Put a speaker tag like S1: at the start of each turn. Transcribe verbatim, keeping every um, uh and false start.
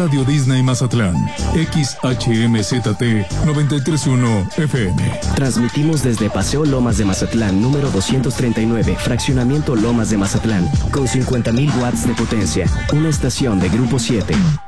S1: Radio Disney Mazatlán, X H M Z T noventa y tres punto uno F M.
S2: Transmitimos desde Paseo Lomas de Mazatlán, número doscientos treinta y nueve, Fraccionamiento Lomas de Mazatlán, con cincuenta mil watts de potencia. Una estación de Grupo siete.